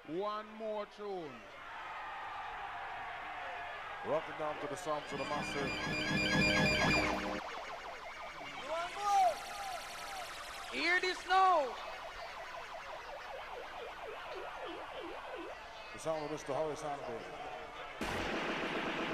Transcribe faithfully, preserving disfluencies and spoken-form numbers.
One more tune. Rocking down to the sound to the massive. One more. Hear this now. The sound of Mister Horace Andy.